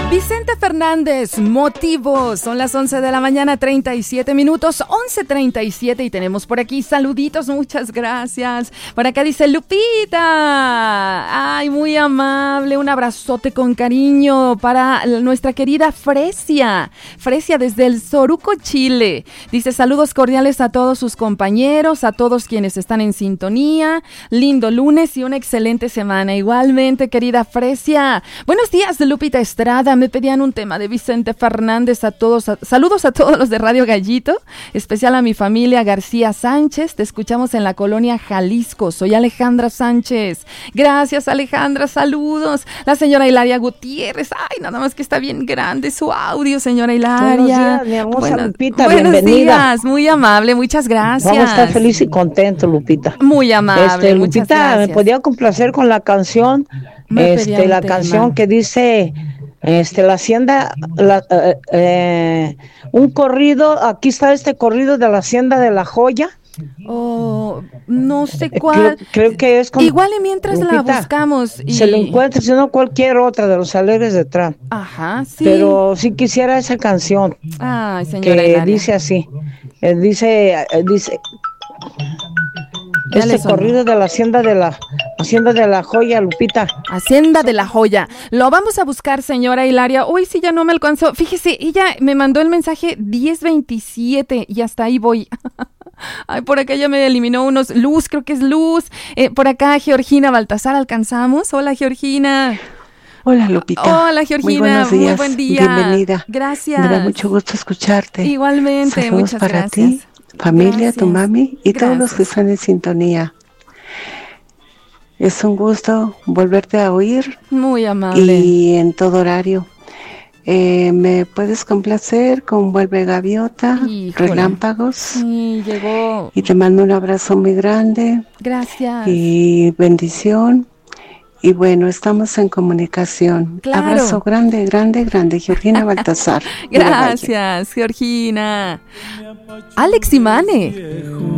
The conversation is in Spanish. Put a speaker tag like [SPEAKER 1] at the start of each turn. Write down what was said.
[SPEAKER 1] Vicente Fernández, Motivos. Son las 11 de la mañana, 37 minutos, 11:37 y tenemos por aquí saluditos, muchas gracias. Por acá dice Lupita. Ay, muy amable, un abrazote con cariño para nuestra querida Fresia. Fresia desde el Soruco, Chile. Dice saludos cordiales a todos sus compañeros, a todos quienes están en sintonía. Lindo lunes y una excelente semana. Igualmente, querida Fresia. Buenos días, Lupita Estrada. Me pedían un tema de Vicente Fernández a todos. Saludos a todos los de Radio Gallito, especial a mi familia García Sánchez. Te escuchamos en la colonia Jalisco. Soy Alejandra Sánchez. Gracias, Alejandra. Saludos. La señora Hilaria Gutiérrez. Ay, nada más que está bien grande su audio, señora Hilaria.
[SPEAKER 2] Buenos días, mi hermosa Lupita.
[SPEAKER 1] Buenos
[SPEAKER 2] bienvenida.
[SPEAKER 1] días, muy amable. Muchas gracias.
[SPEAKER 2] Vamos a estar feliz y contento, Lupita.
[SPEAKER 1] Muy amable.
[SPEAKER 2] Lupita, me podía complacer con la canción, la canción que dice... la hacienda, un corrido, aquí está este corrido de la Hacienda de la Joya.
[SPEAKER 1] Oh, no sé cuál.
[SPEAKER 2] Creo que es
[SPEAKER 1] igual y mientras Lupita, la buscamos.
[SPEAKER 2] Se lo encuentra, si no cualquier otra de los Alegres de Trump.
[SPEAKER 1] Ajá, sí.
[SPEAKER 2] Pero sí quisiera esa canción.
[SPEAKER 1] Ay, señora
[SPEAKER 2] que
[SPEAKER 1] Hilaria.
[SPEAKER 2] Dice así. Dice. Corrido de la Hacienda de la Joya, Lupita.
[SPEAKER 1] Hacienda de la Joya. Lo vamos a buscar, señora Hilaria. Uy, sí, ya no me alcanzó. Fíjese, ella me mandó el mensaje 10:27 y hasta ahí voy. Ay, por acá ya me eliminó unos. Luz, creo que es Luz. Por acá, Georgina Baltasar, ¿alcanzamos? Hola, Georgina.
[SPEAKER 3] Hola, Lupita.
[SPEAKER 1] Hola, Georgina. Muy buen día.
[SPEAKER 3] Bienvenida.
[SPEAKER 1] Gracias.
[SPEAKER 3] Me da mucho gusto escucharte.
[SPEAKER 1] Igualmente,
[SPEAKER 3] saludos
[SPEAKER 1] muchas
[SPEAKER 3] para
[SPEAKER 1] gracias.
[SPEAKER 3] Ti, familia, gracias. Tu mami y
[SPEAKER 1] gracias.
[SPEAKER 3] Todos los que están en sintonía. Es un gusto volverte a oír.
[SPEAKER 1] Muy amable.
[SPEAKER 3] Y en todo horario. ¿Me puedes complacer con Vuelve Gaviota,
[SPEAKER 1] Híjole.
[SPEAKER 3] Relámpagos?
[SPEAKER 1] Sí, llegó.
[SPEAKER 3] Y te mando un abrazo muy grande.
[SPEAKER 1] Gracias.
[SPEAKER 3] Y bendición. Y bueno, estamos en comunicación.
[SPEAKER 1] Claro.
[SPEAKER 3] Abrazo grande, grande, grande. Georgina Baltasar.
[SPEAKER 1] Gracias, Georgina. Alex Imane.